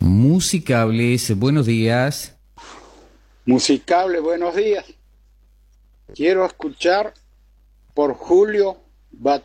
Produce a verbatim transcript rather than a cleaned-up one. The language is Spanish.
Musicables, buenos días. Musicable, buenos días. Quiero escuchar por Julio Bat